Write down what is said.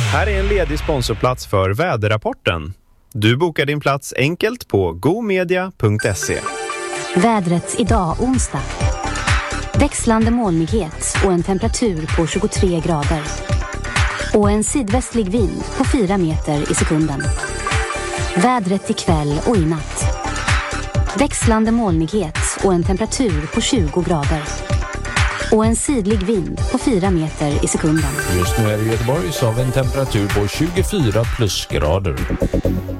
Här är en ledig sponsorplats för väderrapporten. Du bokar din plats enkelt på gomedia.se. Vädret idag onsdag. Växlande molnighet och en temperatur på 23 grader. Och en sydvästlig vind på 4 meter i sekunden. Vädret ikväll och i natt. Växlande molnighet och en temperatur på 20 grader. Och en sydlig vind på 4 meter i sekunden. Just nu är det i Göteborg så har vi en temperatur på 24 plusgrader.